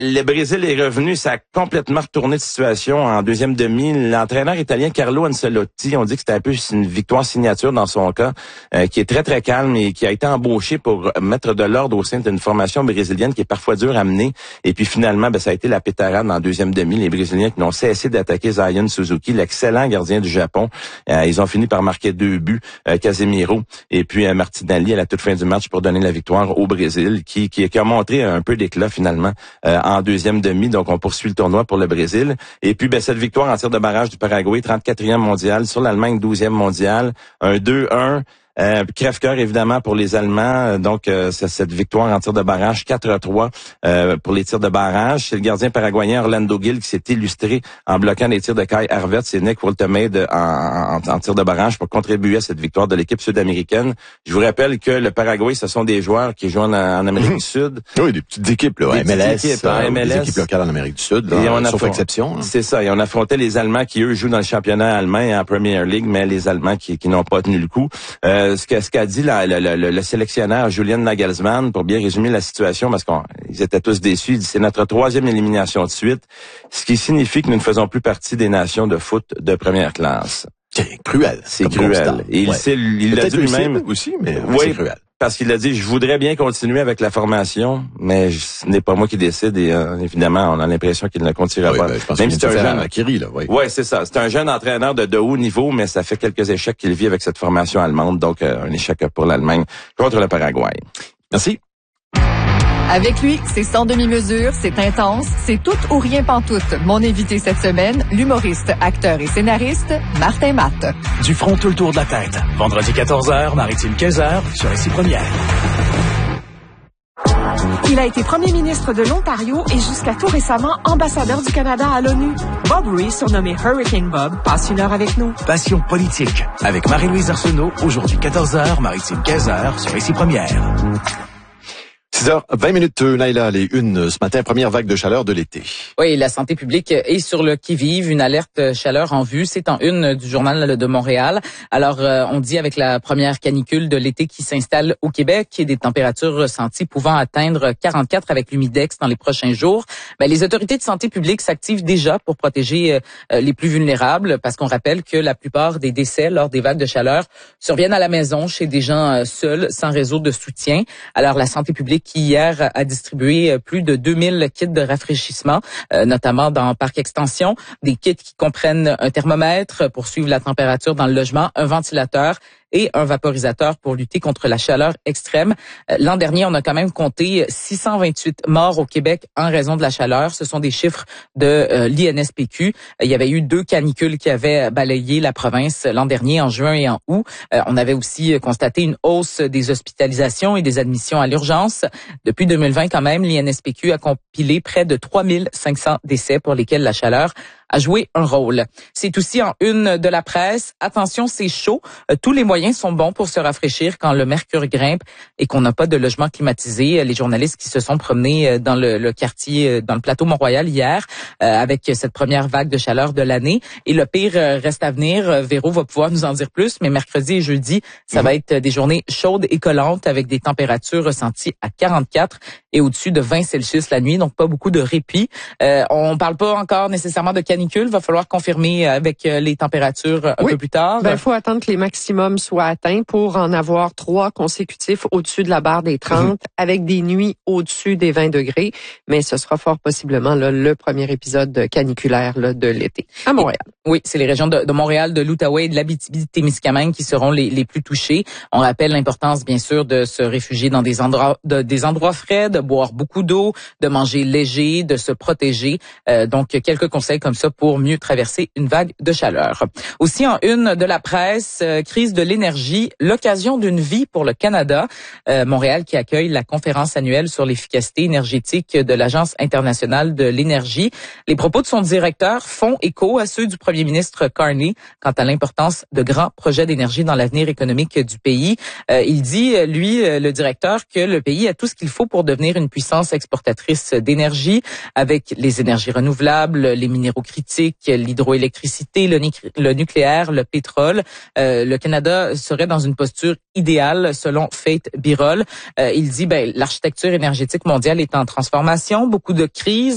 Le Brésil est revenu, ça a complètement retourné de situation en deuxième demi. L'entraîneur italien Carlo Ancelotti, on dit que c'était un peu une victoire signature dans son cas, qui est très très calme et qui a été embauché pour mettre de l'ordre au sein d'une formation brésilienne qui est parfois dure à mener. Et puis finalement, ça a été la pétarade en deuxième demi. Les Brésiliens qui n'ont cessé d'attaquer Zion Suzuki, l'excellent gardien du Japon. Ils ont fini par marquer 2 buts, Casemiro et puis Martinelli à la toute fin du match pour donner la victoire au Brésil, qui a montré un peu d'éclat finalement en deuxième demi. Donc, on poursuit le tournoi pour le Brésil. Et puis, cette victoire en tir de barrage du Paraguay, 34e mondial, sur l'Allemagne, 12e mondial, un 2-1. Crève-cœur, évidemment, pour les Allemands. Donc, c'est cette victoire en tir de barrage, 4-3 pour les tirs de barrage. C'est le gardien paraguayen Orlando Gil qui s'est illustré en bloquant les tirs de Kai Havertz. C'est Nick Woltemade en tir de barrage pour contribuer à cette victoire de l'équipe sud-américaine. Je vous rappelle que le Paraguay, ce sont des joueurs qui jouent en Amérique du Sud. Oui, des petites équipes, là, MLS, des équipes locales en Amérique du Sud, là, sauf exception. Hein. C'est ça, et on affrontait les Allemands qui, eux, jouent dans le championnat allemand et en Premier League, mais les Allemands qui n'ont pas tenu le coup. Ce qu'a dit le sélectionneur Julian Nagelsmann, pour bien résumer la situation, parce qu'ils étaient tous déçus, il dit c'est notre 3e élimination de suite, ce qui signifie que nous ne faisons plus partie des nations de foot de première classe. C'est cruel. C'est cruel. Et il l'a dit lui-même aussi, mais oui, c'est cruel. Parce qu'il a dit, je voudrais bien continuer avec la formation, mais ce n'est pas moi qui décide et évidemment, on a l'impression qu'il ne continuera pas. Je pense même si c'est un jeune Akiri, là. Oui, c'est ça. C'est un jeune entraîneur de haut niveau, mais ça fait quelques échecs qu'il vit avec cette formation allemande. Donc, un échec pour l'Allemagne contre le Paraguay. Merci. Avec lui, c'est sans demi-mesure, c'est intense, c'est tout ou rien pantoute. Mon invité cette semaine, l'humoriste, acteur et scénariste, Martin Matt. Du front tout le tour de la tête. Vendredi 14h, Maritime 15h, sur Ici Première. Il a été premier ministre de l'Ontario et jusqu'à tout récemment ambassadeur du Canada à l'ONU. Bob Ray, surnommé Hurricane Bob, passe une heure avec nous. Passion politique, avec Marie-Louise Arsenault, aujourd'hui 14h, Maritime 15h, sur Ici Première. 6h20, Naïla, les unes ce matin, première vague de chaleur de l'été. Oui, la santé publique est sur le qui-vive, une alerte chaleur en vue, c'est en une du Journal de Montréal. Alors, on dit avec la première canicule de l'été qui s'installe au Québec et des températures ressenties pouvant atteindre 44 avec l'humidex dans les prochains jours, les autorités de santé publique s'activent déjà pour protéger les plus vulnérables, parce qu'on rappelle que la plupart des décès lors des vagues de chaleur surviennent à la maison chez des gens seuls, sans réseau de soutien. Alors, la santé publique qui hier a distribué plus de 2000 kits de rafraîchissement, notamment dans Parc Extension, des kits qui comprennent un thermomètre pour suivre la température dans le logement, un ventilateur et un vaporisateur pour lutter contre la chaleur extrême. L'an dernier, on a quand même compté 628 morts au Québec en raison de la chaleur. Ce sont des chiffres de l'INSPQ. Il y avait eu 2 canicules qui avaient balayé la province l'an dernier, en juin et en août. On avait aussi constaté une hausse des hospitalisations et des admissions à l'urgence. Depuis 2020, quand même, l'INSPQ a compilé près de 3500 décès pour lesquels la chaleur a joué un rôle. C'est aussi en une de la presse. Attention, c'est chaud. Tous les moyens sont bons pour se rafraîchir quand le mercure grimpe et qu'on n'a pas de logement climatisé. Les journalistes qui se sont promenés dans le quartier, dans le plateau Mont-Royal hier, avec cette première vague de chaleur de l'année. Et le pire reste à venir. Véro va pouvoir nous en dire plus, mais mercredi et jeudi, ça va être des journées chaudes et collantes avec des températures ressenties à 44 et au-dessus de 20 Celsius la nuit, donc pas beaucoup de répit. On parle pas encore nécessairement de canicule. Va falloir confirmer avec les températures un peu plus tard. Il faut attendre que les maximums soient atteints pour en avoir 3 consécutifs au-dessus de la barre des 30, avec des nuits au-dessus des 20 degrés. Mais ce sera fort possiblement le premier épisode caniculaire de l'été à Montréal. Oui, c'est les régions de Montréal, de l'Outaouais et de l'Abitibi-Témiscamingue qui seront les plus touchées. On rappelle l'importance, bien sûr, de se réfugier dans des endroits frais, de boire beaucoup d'eau, de manger léger, de se protéger. Donc, quelques conseils comme ça pour mieux traverser une vague de chaleur. Aussi en une de la presse, crise de l'énergie, l'occasion d'une vie pour le Canada. Montréal qui accueille la conférence annuelle sur l'efficacité énergétique de l'Agence internationale de l'énergie. Les propos de son directeur font écho à ceux du premier ministre Carney quant à l'importance de grands projets d'énergie dans l'avenir économique du pays. Il dit, lui, le directeur, que le pays a tout ce qu'il faut pour devenir une puissance exportatrice d'énergie avec les énergies renouvelables, les minéraux critiques, l'hydroélectricité, le nucléaire, le pétrole. Le Canada serait dans une posture idéale selon Faith Birol. Il dit, l'architecture énergétique mondiale est en transformation, beaucoup de crises.